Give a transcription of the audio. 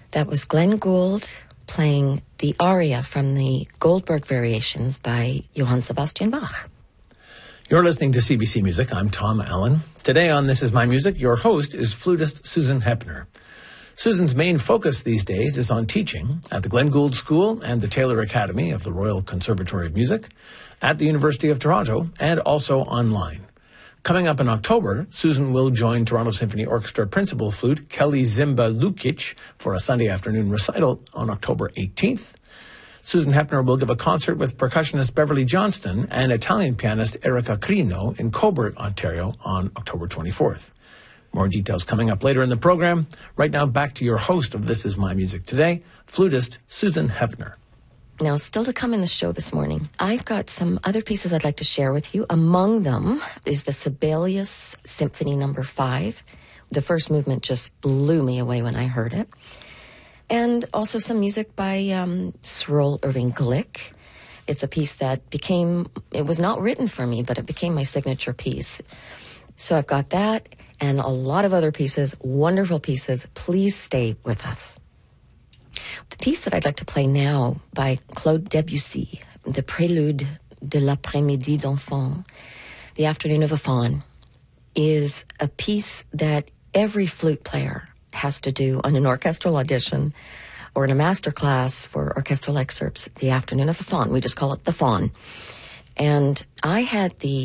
That was Glenn Gould playing the aria from the Goldberg Variations by Johann Sebastian Bach. You're listening to CBC Music. I'm Tom Allen. Today on This Is My Music, your host is flutist Susan Hepner. Susan's main focus these days is on teaching at the Glenn Gould School and the Taylor Academy of the Royal Conservatory of Music, at the University of Toronto, and also online. Coming up in October, Susan will join Toronto Symphony Orchestra principal flute Kelly Zimba Lukic for a Sunday afternoon recital on October 18th. Susan Hepner will give a concert with percussionist Beverly Johnston and Italian pianist Erica Crino in Cobourg, Ontario on October 24th. More details coming up later in the program. Right now, back to your host of This Is My Music Today, flutist Susan Hepner. Now, still to come in the show this morning, I've got some other pieces I'd like to share with you. Among them is the Sibelius Symphony No. 5. The first movement just blew me away when I heard it. And also some music by Cyril Irving Glick. It's a piece that it was not written for me, but it became my signature piece. So I've got that and a lot of other pieces, wonderful pieces. Please stay with us. The piece that I'd like to play now by Claude Debussy, the Prélude de l'après-midi d'enfant, the Afternoon of a Faun, is a piece that every flute player has to do on an orchestral audition or in a master class for orchestral excerpts, the Afternoon of a Faun. We just call it the Faun. And I had the